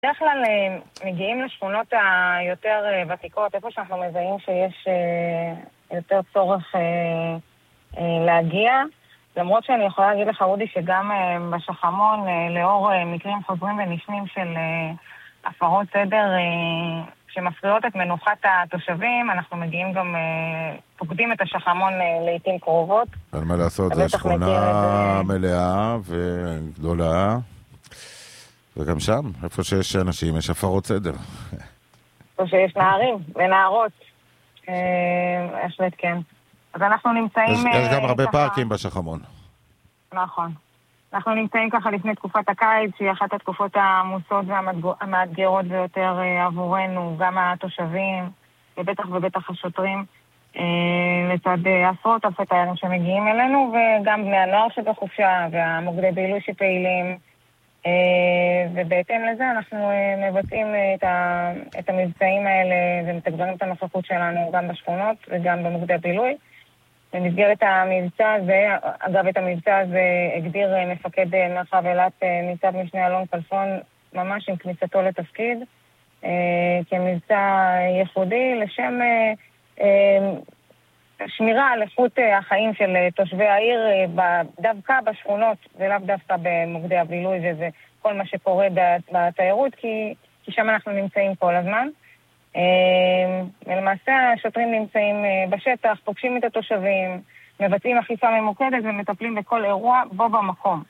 בדרך כלל מגיעים לשכונות היותר ותיקות, איפה שאנחנו מזהים שיש יותר צורך להגיע. למרות שאני יכולה להגיד לך, אודי, שגם בשחמון, לאור מקרים חוזרים ונשנים של הפרות סדר שמפריעות את מנוחת התושבים, אנחנו מגיעים גם, פוקדים את השחמון לעתים קרובות. אין מה לעשות, זו שכונה מלאה וגדולה. וגם שם, איפה שיש אנשים, יש הפרות סדר. איפה שיש נערים ונערות. בהחלט כן. אז אנחנו נמצאים... יש גם הרבה פארקים בשחמון. נכון. אנחנו נמצאים ככה לפני תקופת הקיץ, שהיא אחת התקופות העמוסות והמאתגרות ביותר עבורנו, גם התושבים, ובטח השוטרים, לצד עשרות אלפי תיירים שמגיעים אלינו, וגם בני הנוער שבחופשה, והמוקדי בילוי שפעילים, ובהתאם לזה אנחנו מבצעים את המבצעים האלה ומתגברים את הנוכחות שלנו גם בשכונות וגם במוקדי הבילוי. במסגרת המבצע הזה, אגב את המבצע הזה הגדיר מפקד מרחב אילת ניצב משנה אלון כלפון ממש עם כניסתו לתפקיד כמבצע ייחודי לשם שמירה על איכות החיים של תושבי העיר דווקא בשכונות ולאו דווקא במוקדי הבילוי, וזה כל מה שקורה בתיירות, כי שם אנחנו נמצאים כל הזמן. ולמעשה השוטרים נמצאים בשטח, פוגשים את התושבים, מבצעים אכיפה ממוקדת ומטפלים בכל אירוע בו במקום.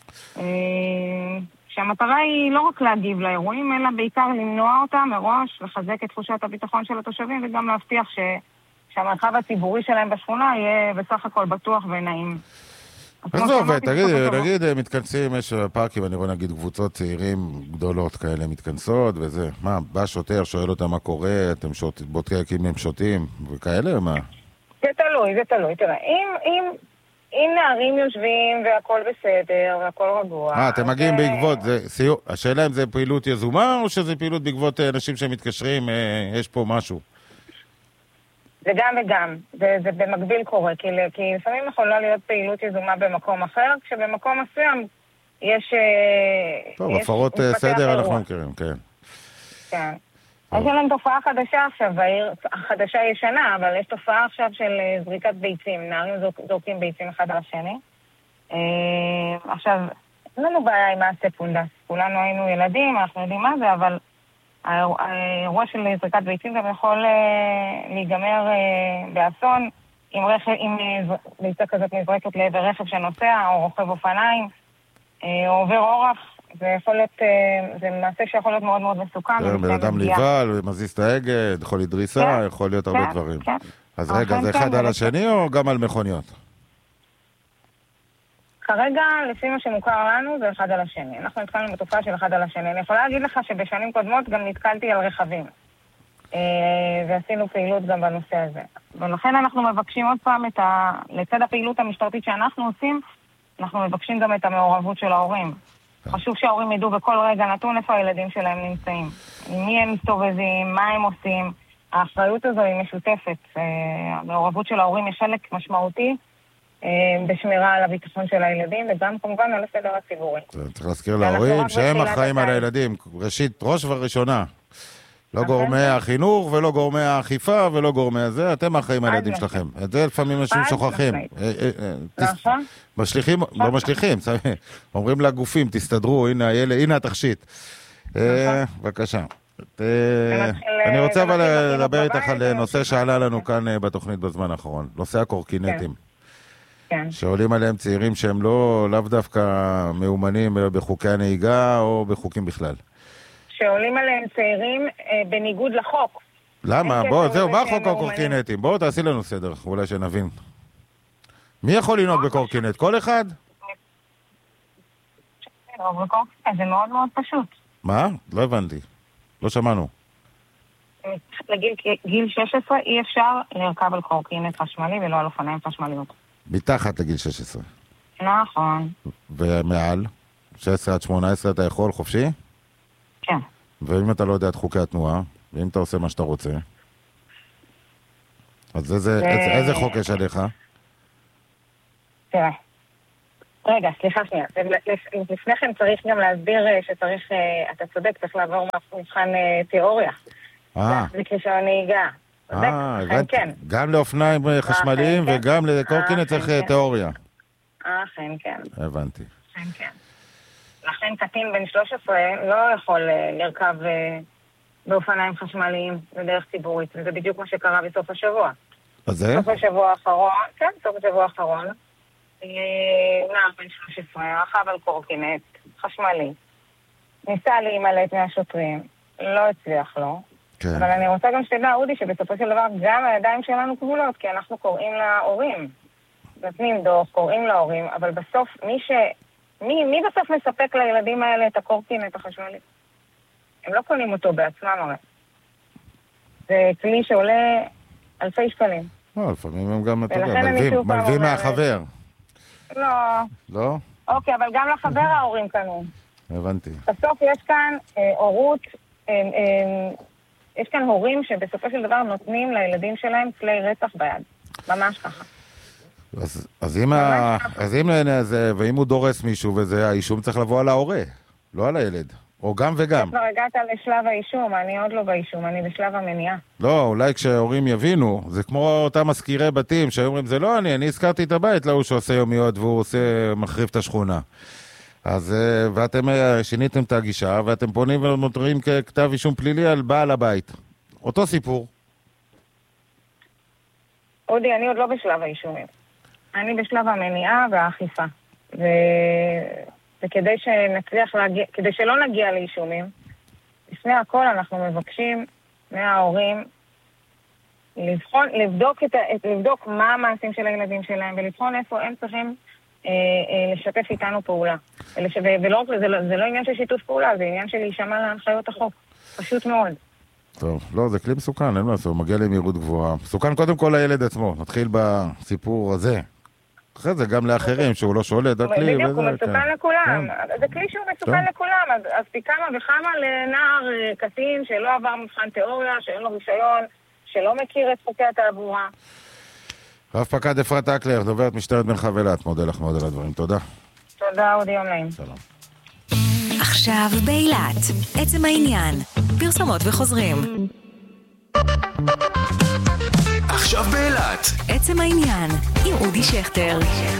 שהמטרה היא לא רק להגיב לאירועים, אלא בעיקר למנוע אותם מראש, לחזק את תחושת הביטחון של התושבים וגם להבטיח שהמרחב הציבורי שלהם בשכונה יהיה בסך הכל בטוח ונעים. איך זה עובד? נגיד מתכנסים, יש פארקים, אני רואה נגיד קבוצות צעירים גדולות כאלה מתכנסות וזה. מה, בא שוטר, שואל אותם מה קורה, אתם בודקים הם שותים וכאלה, מה? זה תלוי. תראה, אם נערים יושבים והכל בסדר והכל רגוע... אתם מגיעים בעקבות, השאלה אם זה פעילות יזומה או שזה פעילות בעקבות אנשים שמתקשרים, יש פה משהו? זה גם וגם, זה במקביל קורה, כי לפעמים יכולה להיות פעילות יזומה במקום אחר, כשבמקום מסוים יש... טוב, הפרות סדר אנחנו מכירים, כן. כן. יש לנו תופעה חדשה עכשיו, החדשה ישנה, אבל יש תופעה עכשיו של זריקת ביצים, נערים זורקים ביצים אחד על השני. עכשיו, אין לנו בעיה עם מעשה פונדס, כולנו היינו ילדים, אנחנו יודעים מה זה, אבל... האירוע של זריקת ביצים גם יכול להיגמר באסון אם ביצה כזאת נזרקת לעבר רכב שנוסע או רוכב אופניים או עובר אורח. זה מעשה שיכול להיות מאוד מאוד מסוכן. בן אדם נבהל, מזיז את ההגה, יכול להיות דריסה, יכול להיות הרבה דברים. אז רגע, זה אחד על השני או גם על מכוניות? כרגע, לפי מה שמוכר לנו, זה אחד על השני. אנחנו נתקלנו בתופעה של אחד על השני. אני יכולה להגיד לך שבשנים קודמות גם נתקלתי על רכבים. ועשינו פעילות גם בנושא הזה. ולכן אנחנו מבקשים עוד פעם לצד הפעילות המשטרתית שאנחנו עושים, אנחנו מבקשים גם את המעורבות של ההורים. חשוב שההורים ידעו בכל רגע נתון איפה הילדים שלהם נמצאים. מי הם מסתובבים, מה הם עושים. האחריות הזו היא משותפת. המעורבות של ההורים היא חלק משמעותי, בשמירה על הביטחון של הילדים, וגם כמובן על הסדר הציבורי. צריך להזכיר להורים שהם אחראים על הילדים, ראש וראשונה. לא גורמי החינוך ולא גורמי האכיפה ולא גורמי הזה, אתם אחראים על הילדים שלכם. את זה לפעמים אנשים שוכחים. נכון. משליחים, לא משליחים, אומרים לגופים, תסתדרו, הנה התכשיט. בבקשה. אני רוצה אבל לדבר איתך על נושא שעלה לנו כאן בתוכנית בזמן האחרון, נושא הקורקינטים. שעולים עליהם צעירים שהם לאו דווקא מאומנים בחוקי הנהיגה או בחוקים בכלל. שעולים עליהם צעירים בניגוד לחוק. למה? זהו, מה חוק הקורקינטים? בואו תעשי לנו סדר, אולי שנבין. מי יכול לנהוג בקורקינט? כל אחד? זה מאוד מאוד פשוט. מה? לא הבנתי. לא שמענו. לגיל 16 אי אפשר לרכב על קורקינט חשמלי ולא על אופניים חשמליות. מתחת לגיל 16. נכון. ומעל? 16 עד 18 אתה יכול חופשי? כן. ואם אתה לא יודע את חוקי התנועה, ואם אתה עושה מה שאתה רוצה, אז איזה חוק יש עליך? תראה, רגע, סליחה שנייה. לפני כן צריך גם להסביר שצריך, אתה צודק, צריך לעבור מבחן תיאוריה. זה כשהוא נהיגה. הבנתי. גם לאופניים חשמליים וגם לקורקינט צריך תיאוריה. אכן, כן. הבנתי. אכן, כן. לכן קטין בן 13 לא יכול לרכב באופניים חשמליים בדרך ציבורית, וזה בדיוק מה שקרה בסוף השבוע. אז זה? בסוף השבוע האחרון, נער בן 13, רכב על קורקינט חשמלי, ניסה להימלט מהשוטרים, לא הצליח לו, כן. אבל אני רוצה גם שתדע, אודי, שבסופו של דבר גם הידיים שלנו כבולות, כי אנחנו קוראים להורים, נותנים דוח, קוראים להורים, אבל בסוף מי בסוף מספק לילדים האלה את הקורקינט החשמלי? הם לא קונים אותו בעצמם הרי. זה כלי שעולה אלפי שקלים. לפעמים הם גם, אתה יודע, מלווים מהחבר. לא? אוקיי, אבל גם לחבר ההורים קנו. הבנתי. בסוף יש כאן הורות, יש כאן הורים שבסופו של דבר נותנים לילדים שלהם כלי רצח ביד. ממש ככה. ואם הוא דורס מישהו וזה, האישום צריך לבוא על ההורה, לא על הילד. או גם וגם. כבר הגעת לשלב האישום, אני עוד לא באישום, אני בשלב המניעה. לא, אולי כשההורים יבינו, זה כמו אותם מזכירי בתים, שהאומרים, זה לא אני הזכרתי את הבית, לא הוא שעושה יומיות והוא מחריב את השכונה. אז, ואתם שיניתם את הגישה, ואתם פונים ומותרים ככתב אישום פלילי על בעל הבית. אותו סיפור. אודי, אני עוד לא בשלב האישומים. אני בשלב המניעה והאכיפה. וכדי שנצליח להגיע, כדי שלא נגיע לאישומים, לפני הכל אנחנו מבקשים מההורים לבדוק מה המעשים של הילדים שלהם, ולבחון איפה הם צריכים לשתף איתנו פעולה. ולא, זה לא עניין של שיתוף פעולה, זה עניין של להישמע להנחיות החוק. פשוט מאוד. טוב, לא, זה כלי מסוכן, אין מה לעשות, מגיע למהירות גבוהה. מסוכן קודם כל לילד עצמו, נתחיל בסיפור הזה. אחרי זה גם לאחרים, שהוא לא שולט, הכלי. בדיוק, הוא מסוכן לכולם. זה כלי שהוא מסוכן לכולם, אז פי כמה וכמה לנער קטין שלא עבר מבחן תיאוריה, שאין לו רישיון, שלא מכיר את חוקי התעבורה. רב פקד אפרת אקלר, דוברת משטרת מרחב אילת, מודה לך מאוד על הדברים. תודה. תודה, אודי, יום נעים. שלום. עכשיו באילת, עצם העניין, פרסומות וחוזרים. עכשיו באילת, עצם העניין, עם אודי שכטר.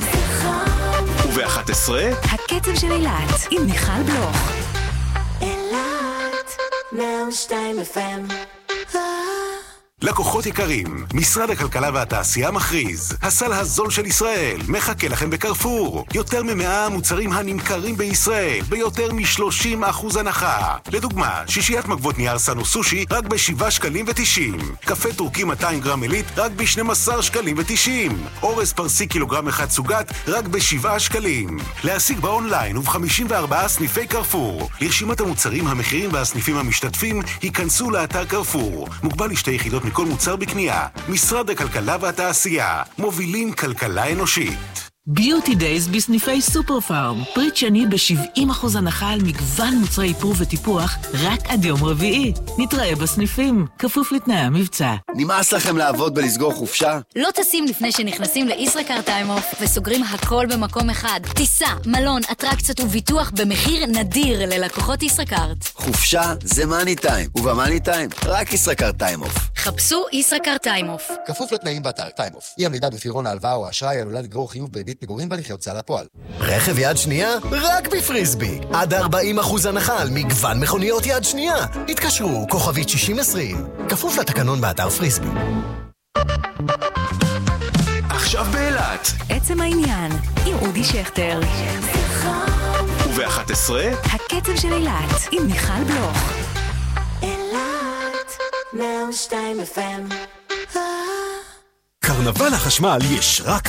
וב-11, הקצב של אילת, עם מיכל בלוך. אילת, 102 FM. לקוחות יקרים, משרד הכלכלה והתעשייה מכריז, הסל הזול של ישראל מחכה לכם בקרפור. יותר מ100 מוצרים הנמכרים בישראל ביותר מ30% הנחה. לדוגמה, שישיית מגבות נייר סנו סושי רק ב7 שקלים ו90. קפה טורקי 200 גרם עילית רק ב12 שקלים ו90. אורז פרסי קילוגרם אחד סוגת רק ב7 שקלים. להשיג באונליין וב54 סניפי קרפור. לרשימת המוצרים, המחירים והסניפים המשתתפים היכנסו לאתר קרפור. מוגבל לשתי יחידות כל מוצר בקנייה. משרד הכלכלה והתעשייה, מובילים כלכלה אנושית. ביוטי דייז בסניפי סופר פארם. פריט שני ב70% הנחה על מגוון מוצרי איפור וטיפוח רק עד יום רביעי. נתראה בסניפים, כפוף לתנאי המבצע. נמאס לכם לעבוד בלסגור חופשה? לא טסים לפני שנכנסים לישראכרט טיים אוף וסוגרים הכל במקום אחד. טיסה, מלון, אטרקציות וביטוח במחיר נדיר ללקוחות ישראכרט. חופשה זה מאני טיים, ובמאני טיים רק ישראכרט טיים אוף. חפשו ישראכרט טיים אוף. כפוף לתנאים באתר טיים אוף. אי עמידה בפירעון ההלוואה או האשראי עלולה לגרור חיוב בריבית פיגורים בהליכי הוצאה לפועל. רכב יד שנייה? רק בפריסבי. עד 40% הנחה על מגוון מכוניות יד שנייה. התקשרו, כוכבית 6020. כפוף לתקנון באתר פריסבי. עכשיו באילת, עצם העניין, עם אודי שכטר. וב-11, הקצב של אילת, עם מיכל בלוך. אילת, 102 FM. קרנבל החשמל יש רק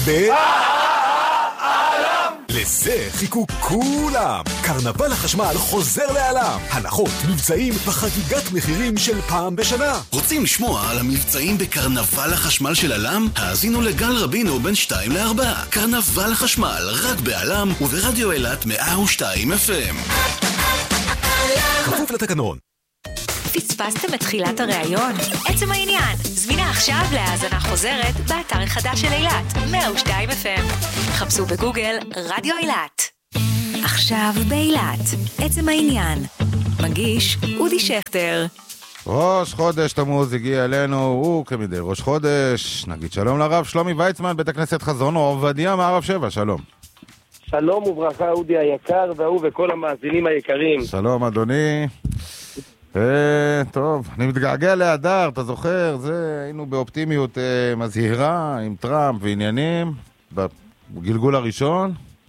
לזה חיכו כולם. קרנבל החשמל חוזר לעולם. הנחות, מבצעים וחגיגת מחירים של פעם בשנה. רוצים לשמוע על המבצעים בקרנבל החשמל של עלם? האזינו לגל רבינו בין 2 ל-4. קרנבל החשמל רק בעלם וברדיו אילת 102 FM. כפוף לתקנון. פספסתם את תחילת הראיון? עצם העניין, זמינה עכשיו להאזנה חוזרת באתר החדש של אילת, 102 FM. חפשו בגוגל רדיו אילת. עכשיו באילת, עצם העניין. מגיש אודי שכטר. ראש חודש תמוז הגיע אלינו, הוא כמדי ראש חודש. נגיד שלום לרב שלומי ויצמן, בית הכנסת חזון עובדיה מערב 7, שלום. שלום וברכה אודי היקר והוא וכל המאזינים היקרים. שלום אדוני. טוב, אני מתגעגע לאדר, אתה זוכר? היינו באופטימיות מזהירה עם טראמפ ועניינים בגלגול הראשון.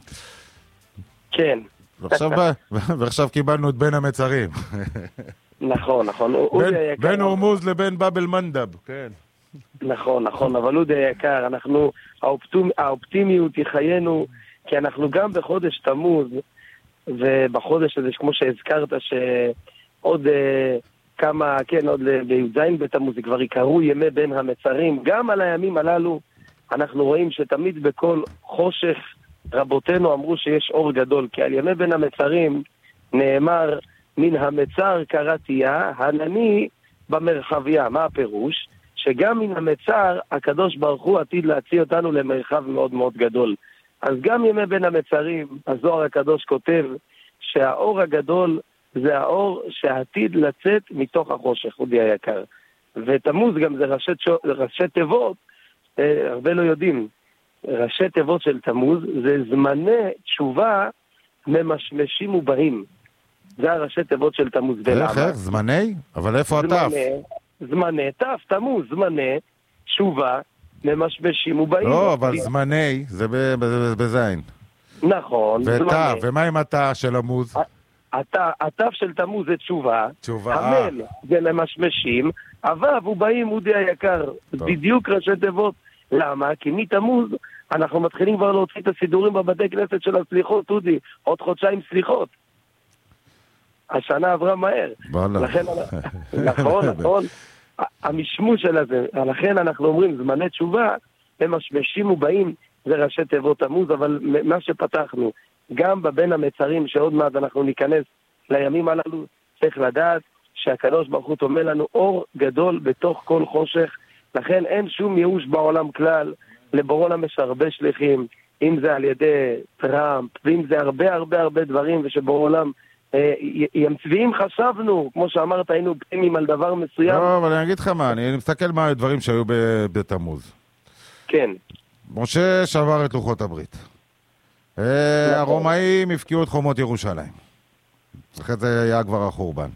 כן. ועכשיו קיבלנו את בין המצרים. נכון. בין הורמוז לבין באבל מנדב, כן. נכון, אבל אודי היקר, האופטימיות היא חיינו, כי אנחנו גם בחודש תמוז, ובחודש הזה, כמו שהזכרת, שעוד כמה, כן, עוד בי"ז בתמוז, כבר יקראו ימי בין המצרים, גם על הימים הללו, אנחנו רואים שתמיד בכל חושך, רבותינו אמרו שיש אור גדול, כי על ימי בין המצרים נאמר, מן המצר קראתיה, הנני במרחביה. מה הפירוש? שגם מן המצר, הקדוש ברוך הוא עתיד להציע אותנו למרחב מאוד מאוד גדול. אז גם ימי בין המצרים, הזוהר הקדוש כותב שהאור הגדול זה האור שעתיד לצאת מתוך החושך, אודי היקר. ותמוז גם זה ראשי תיבות, הרבה לא יודעים, ראשי תיבות של תמוז זה זמני תשובה ממשמשים ובאים. זה הראשי תיבות של תמוז. איך? זמני? אבל איפה התף? זמני, תף, תמוז, זמני, תשובה, ממשמשים ובאים. לא, אבל זמני, זה בזין. נכון, זמני. ומה עם התא של עמוז? התף של תמוז זה תשובה. תשובה. המל זה ממשמשים, אבב ובאים אודי היקר. בדיוק ראשי תיבות. למה? כי מתמוז אנחנו מתחילים כבר להוציא את הסידורים בבתי כנסת של הסליחות, אודי. עוד חודשיים סליחות. השנה עברה מהר. לכן, נכון. המשמוש של זה. לכן אנחנו אומרים, זמני תשובה, הם משמשים ובאים, זה ראשי תיבות תמוז, אבל מה שפתחנו, גם בבין המצרים, שעוד מעט אנחנו ניכנס לימים הללו, צריך לדעת שהקדוש ברוך הוא תומא לנו אור גדול בתוך כל חושך, לכן אין שום ייאוש בעולם כלל, לבורא עולם יש הרבה שליחים, אם זה על ידי טראמפ, ואם זה הרבה דברים, ושבורא עולם ימצביעים חשבנו, כמו שאמרת, היינו פנימים על דבר מסוים. לא, אבל אני אגיד לך מה, אני מסתכל מה הדברים שהיו בתמוז. כן. משה שבר את לוחות הברית. הרומאים הפקיעו את חומות ירושלים. אחרי זה היה כבר החורבן.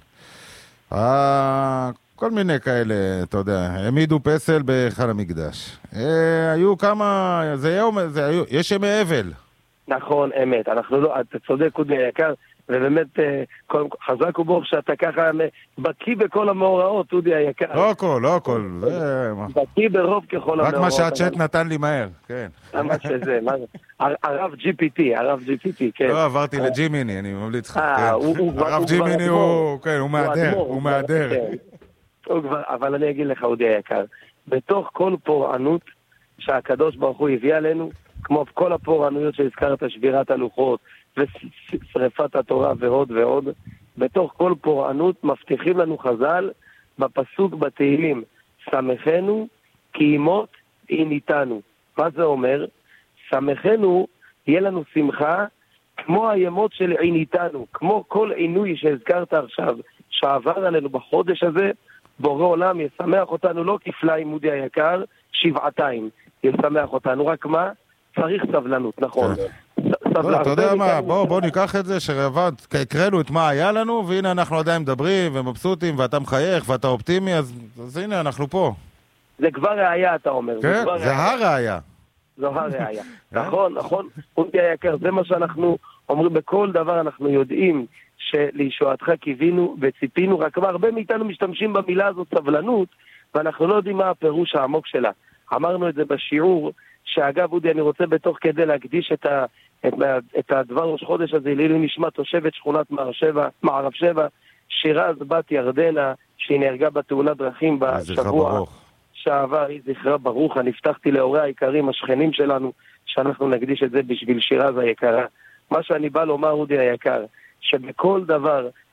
כל מיני כאלה, אתה יודע, העמידו פסל בהיכל המקדש. היו כמה, יש ימי אבל. נכון, אמת. אנחנו לא, אתה צודק עוד יקר, ובאמת חזק וברוך שאתה ככה בקיא בכל המאורעות, אודי היקר. לא הכל. בקיא ברוב ככל המאורעות. רק מה שהצ'אט נתן לי מהר, כן. מה שזה, הרב GPT, כן. לא, עברתי לג'ימיני, אני ממליץ לך. הרב ג'ימיני הוא מהדר. אבל אני אגיד לך, אודי היקר, בתוך כל פורענות שהקדוש ברוך הוא הביא עלינו, כמו כל הפורענויות שהזכרת, שבירת הלוחות ושריפת התורה ועוד, בתוך כל פורענות מבטיחים לנו חז"ל בפסוק בתהילים, שמחנו כי ימות עיניתנו. מה זה אומר? שמחנו, יהיה לנו שמחה כמו הימות של עיניתנו, כמו כל עינוי שהזכרת עכשיו, שעבר עלינו בחודש הזה, בורא עולם ישמח אותנו לא כפליים אודי היקר, 700, ישמח אותנו, רק מה? צריך סבלנות, נכון. אתה יודע מה, בוא ניקח את זה שהקראנו את מה היה לנו, והנה אנחנו עדיין מדברים ומבסוטים, ואתה מחייך ואתה אופטימי, אז הנה אנחנו פה. זה כבר ראיה, אתה אומר. כן, זה הראיה. זו הראיה. נכון, אודי היקר, זה מה שאנחנו אומרים בכל דבר, אנחנו יודעים שלישועתך קיווינו וציפינו, רק מה, הרבה מאיתנו משתמשים במילה הזאת סבלנות, ואנחנו לא יודעים מה הפירוש העמוק שלה. אמרנו את זה בשיעור, שאגב, אודי, אני רוצה בתוך כדי להקדיש את הדבר ראש חודש הזה, לעילוי נשמת תושבת שכונת מערב 7, שירז בת ירדנה, שהיא נהרגה בתאונת דרכים בשבוע שעבר, היא זכרה ברוך. אני הבטחתי להורי היקרים, השכנים שלנו, שאנחנו נקדיש את זה בשביל שירז היקרה. מה שאני בא לומר, אודי היקר, שבכל דבר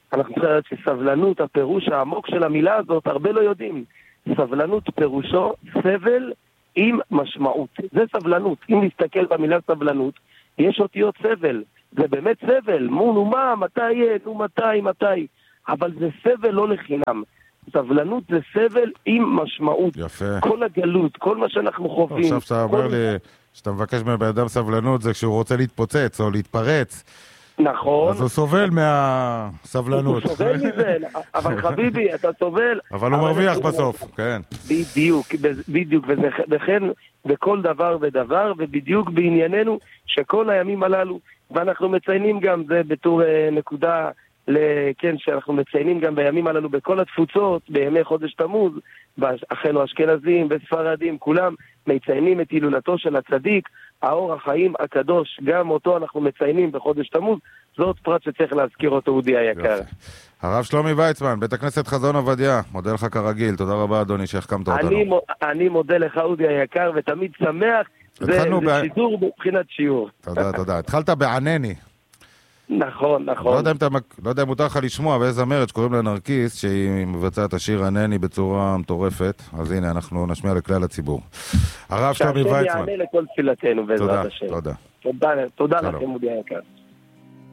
אנחנו צריכים לדעת שסבלנות, הפירוש העמוק של המילה הזאת, הרבה לא יודעים. סבלנות פירושו סבל עם משמעות. זה סבלנות. אם נסתכל במילה סבלנות, יש אותיות סבל. זה באמת סבל. נו מה, מתי יהיה? נו מתי? אבל זה סבל לא לחינם. סבלנות זה סבל עם משמעות. יפה. כל הגלות, כל מה שאנחנו חווים. עכשיו שאתה אומר לי, שאתה מבקש מבן אדם סבלנות, זה כשהוא רוצה להתפוצץ או להתפרץ. נכון. אז הוא סובל מהסבלנות. הוא סובל מזה, אבל חביבי, אתה סובל. אבל הוא מרוויח בסוף, כן. בדיוק, וכן בכל דבר ודבר, ובדיוק בענייננו שכל הימים הללו, ואנחנו מציינים גם, זה בתור נקודה, כן, שאנחנו מציינים גם בימים הללו בכל התפוצות, בימי חודש תמוז, אחינו אשכנזים וספרדים, כולם מציינים את הילולתו של הצדיק, האור החיים הקדוש, גם אותו אנחנו מציינים בחודש תמוז, זאת פרט שצריך להזכיר אותו, אודי היקר. הרב שלומי ויצמן, בית הכנסת חזון עובדיה, מודה לך כרגיל, תודה רבה אדוני שהחכמת אותנו. אני מודה לך אודי היקר, ותמיד שמח, זה שידור מבחינת שיעור. תודה. התחלת בענני. נכון. לא יודע אם מותר לך לשמוע באיזה זמרת שקוראים לה נרקיס, שהיא מבצעת השיר ענני בצורה מטורפת, אז הנה אנחנו נשמיע לכלל הציבור. הרב שלומי ויצמן. שהשם יענה לכל תפילתנו בעזרת השם. תודה. תודה לכם אודי היקר.